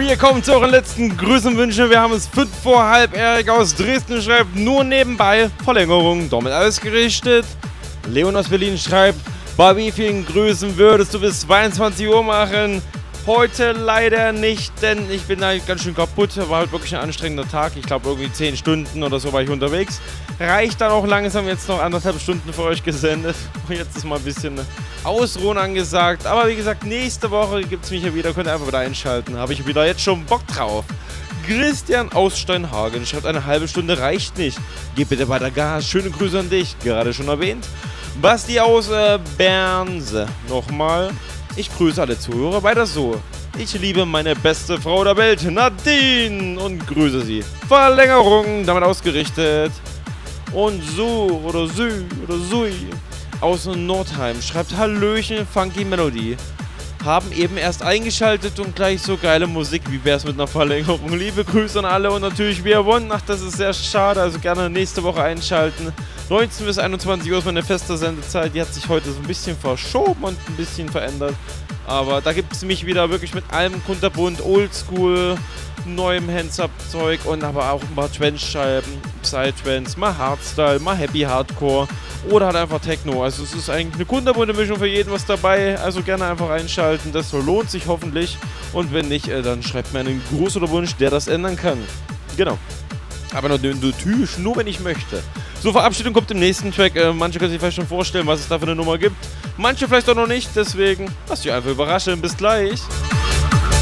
Wir kommen zu euren letzten Grüßen und Wünschen. Wir haben es 5 vor halb. Erik aus Dresden schreibt nur nebenbei Verlängerung, damit alles gerichtet. Leon aus Berlin schreibt, bei wie vielen Grüßen würdest du bis 22 Uhr machen? Heute leider nicht, denn ich bin halt ganz schön kaputt. War halt wirklich ein anstrengender Tag. Ich glaube irgendwie 10 Stunden oder so war ich unterwegs. Reicht dann auch langsam, jetzt noch 1,5 Stunden für euch gesendet. Und jetzt ist mal ein bisschen Ausruhen angesagt. Aber wie gesagt, nächste Woche gibt es mich ja wieder. Könnt ihr einfach wieder einschalten. Habe ich wieder jetzt schon Bock drauf. Christian aus Steinhagen schreibt, eine halbe Stunde reicht nicht. Gib bitte weiter Gas. Schöne Grüße an dich. Gerade schon erwähnt. Basti aus Bernse. Nochmal. Ich grüße alle Zuhörer weiter so. Ich liebe meine beste Frau der Welt, Nadine, und grüße sie. Verlängerung, damit ausgerichtet. Und so oder Sü oder Sui aus Nordheim schreibt Hallöchen, Funky Melody. Haben eben erst eingeschaltet und gleich so geile Musik. Wie wär's mit einer Verlängerung? Liebe Grüße an alle und natürlich wir wollen. Ach, das ist sehr schade, also gerne nächste Woche einschalten. 19 bis 21 Uhr ist meine feste Sendezeit. Die hat sich heute so ein bisschen verschoben und ein bisschen verändert. Aber da gibt es mich wieder wirklich mit allem kunterbunt, Oldschool, neuem Hands-Up-Zeug und aber auch ein paar Trance-Scheiben, Psytrance, mal Hardstyle, mal Happy Hardcore oder halt einfach Techno. Also es ist eigentlich eine kunterbunte Mischung für jeden was dabei. Also gerne einfach einschalten, das lohnt sich hoffentlich. Und wenn nicht, dann schreibt mir einen Gruß oder Wunsch, der das ändern kann. Genau. Aber natürlich nur, wenn ich möchte. So, Verabschiedung kommt im nächsten Track. Manche können sich vielleicht schon vorstellen, was es da für eine Nummer gibt. Manche vielleicht auch noch nicht. Deswegen lasst euch einfach überraschen. Bis gleich.